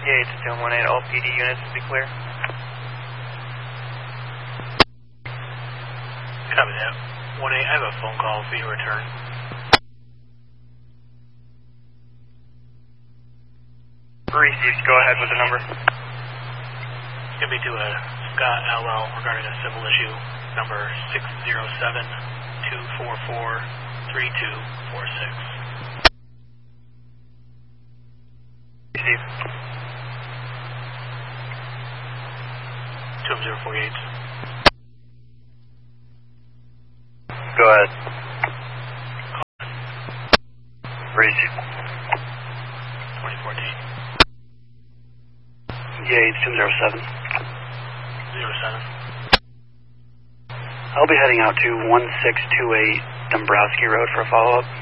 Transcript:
Gauge 1018, all PD units to be clear. Copy that. 1-8, I have a phone call for you to return. Received, go ahead with the number. It's going to be to Scott LL regarding a civil issue, number 607-244-3246. Received. 2-048. Go ahead. Received. 2014. Gauge 207. 07. I'll be heading out to 1628 Dombrowski Road for a follow-up.